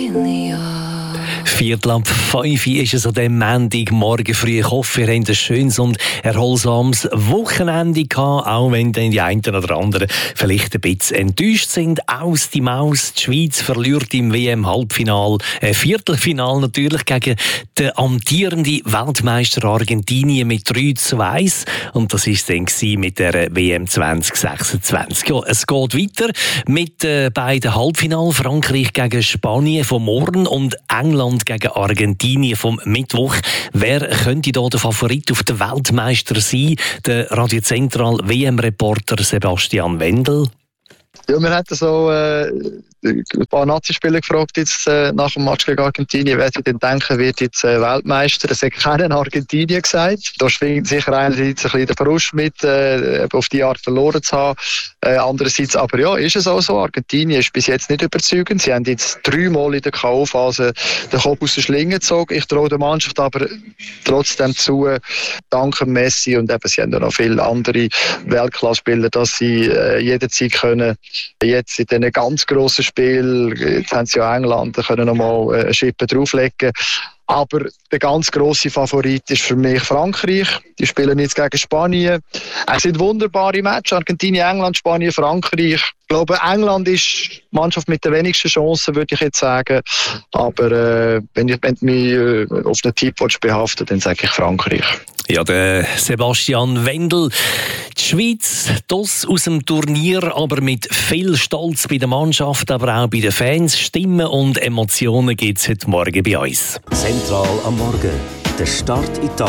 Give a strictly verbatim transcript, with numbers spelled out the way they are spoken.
Viertel ab fünf ist es an diesem Montagmorgen früh. Ich hoffe, ihr habt ein schönes und erholsames Wochenende gehabt, auch wenn dann die einen oder anderen vielleicht ein bisschen enttäuscht sind. Aus die Maus, die Schweiz verliert im W M-Halbfinal, äh, Viertelfinal natürlich, gegen den amtierenden Weltmeister Argentinien mit drei zu eins. Und das war es dann mit der W M zwanzig sechsundzwanzig. Ja, es geht weiter mit äh, beiden Halbfinalen. Frankreich gegen Spanien vom Morgen und England gegen Argentinien vom Mittwoch. Wer könnte da der Favorit auf den Weltmeister sein? Der Radio Zentral W M-Reporter Sebastian Wendel. Ja, wir hatten so äh, ein paar Nazi-Spieler gefragt jetzt, äh, nach dem Match gegen Argentinien, wer sie denn denken wird jetzt äh, Weltmeister. Es hat keinen Argentinien gesagt. Da schwingt sicher einerseits ein bisschen der Frust mit, äh, auf die Art verloren zu haben. Äh, andererseits aber ja, ist es auch so. Argentinien ist bis jetzt nicht überzeugend. Sie haben jetzt dreimal in der K O-Phase den Kopf aus der Schlinge gezogen. Ich traue der Mannschaft aber trotzdem zu, dank Messi und eben, sie haben ja noch viele andere Weltklasse-Spieler, dass sie äh, jederzeit können. Jetzt in diesen ganz grossen Spielen, jetzt haben sie ja England, da können noch mal eine Schippe drauflegen. Aber der ganz grosse Favorit ist für mich Frankreich. Die spielen jetzt gegen Spanien. Es sind wunderbare Matches. Argentinien, England, Spanien, Frankreich. Ich glaube, England ist die Mannschaft mit den wenigsten Chancen, würde ich jetzt sagen. Aber äh, wenn ich wenn du mich äh, auf einen Tipp behaften dann sage ich Frankreich. Ja, der Sebastian Wendel. Die Schweiz, das aus dem Turnier, aber mit viel Stolz bei der Mannschaft, aber auch bei den Fans. Stimmen und Emotionen gibt es heute Morgen bei uns. Zentral am Morgen. Der Start in den Tag.